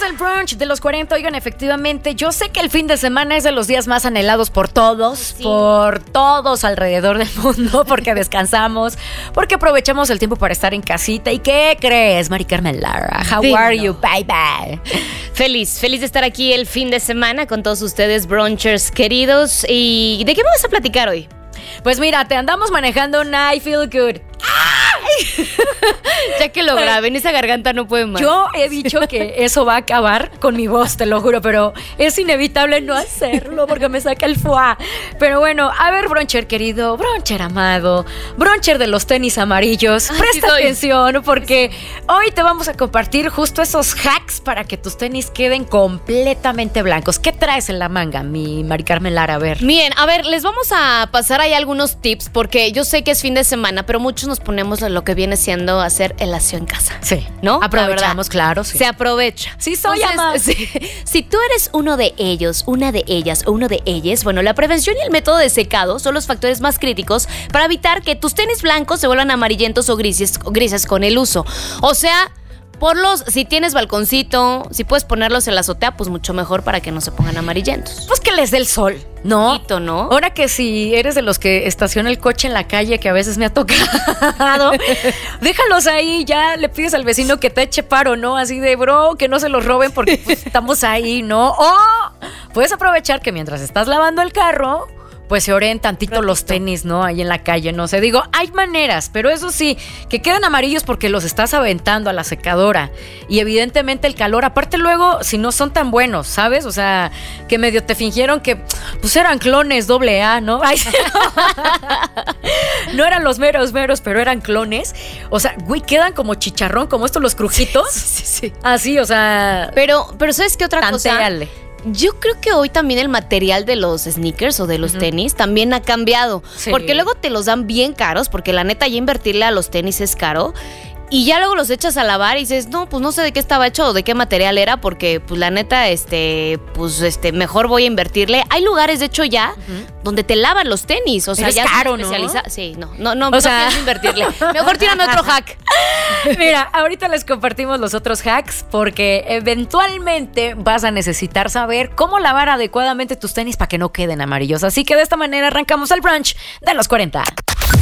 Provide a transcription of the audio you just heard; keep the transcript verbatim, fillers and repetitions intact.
el brunch de los cuarenta. Oigan, efectivamente, yo sé que el fin de semana es de los días más anhelados por todos, sí. por todos alrededor del mundo, porque descansamos, porque aprovechamos el tiempo para estar en casita. ¿Y qué crees, Mari Carmen Lara? How Dino. are you? Bye, bye. Feliz, feliz de estar aquí el fin de semana con todos ustedes, brunchers queridos. ¿Y de qué me vas a platicar hoy? Pues mira, te andamos manejando un I Feel Good. Ya que lo graben, esa garganta no puede más. Yo he dicho que eso va a acabar con mi voz, te lo juro, pero es inevitable no hacerlo porque me saca el foie. Pero bueno, a ver, bruncher querido, bruncher amado, bruncher de los tenis amarillos, Ay, presta sí atención porque hoy te vamos a compartir justo esos hacks para que tus tenis queden completamente blancos. ¿Qué traes en la manga, mi Mari Carmen Lara? A ver. Bien, a ver, les vamos a pasar ahí algunos tips porque yo sé que es fin de semana, pero muchos nos ponemos lo que viene siendo hacer el aseo en casa. Sí, ¿no? Aprovechamos, claro. Sí. Se aprovecha. Sí, soy ama. Si, si tú eres uno de ellos, una de ellas o uno de ellas, bueno, la prevención y el método de secado son los factores más críticos para evitar que tus tenis blancos se vuelvan amarillentos o grises, o grises con el uso. O sea, por los, si tienes balconcito, si puedes ponerlos en la azotea, pues mucho mejor para que no se pongan amarillentos. Pues que les dé el sol, ¿no? Poquito, ¿no? Ahora que si eres de los que estaciona el coche en la calle, que a veces me ha tocado, déjalos ahí, ya le pides al vecino que te eche paro, ¿no? Así de, bro, que no se los roben porque pues, estamos ahí, ¿no? O puedes aprovechar que mientras estás lavando el carro, pues se oren tantito Ratito. los tenis, ¿no? Ahí en la calle, no sé. Digo, hay maneras, pero eso sí, que quedan amarillos porque los estás aventando a la secadora. Y evidentemente el calor, aparte luego, si no son tan buenos, ¿sabes? O sea, que medio te fingieron que, pues eran clones doble A, ¿no? Ay, no eran los meros meros, pero eran clones. O sea, güey, quedan como chicharrón, como estos los crujitos. Sí, sí, sí. Así, o sea. Pero, pero ¿sabes qué otra tanteale. cosa? Yo creo que hoy también el material de los sneakers o de los uh-huh. tenis también ha cambiado. Sí. Porque luego te los dan bien caros, porque la neta ya invertirle a los tenis es caro. Y ya luego los echas a lavar y dices, no, pues no sé de qué estaba hecho o de qué material era, porque pues la neta, este, pues este, mejor voy a invertirle. Hay lugares, de hecho, ya, uh-huh. donde te lavan los tenis. O sea, es ya caro, especializa- ¿no? Sí, no, no, no, o no sea... pienso invertirle. Mejor tírame otro hack. Mira, ahorita les compartimos los otros hacks porque eventualmente vas a necesitar saber cómo lavar adecuadamente tus tenis para que no queden amarillos. Así que de esta manera arrancamos el brunch de los cuarenta.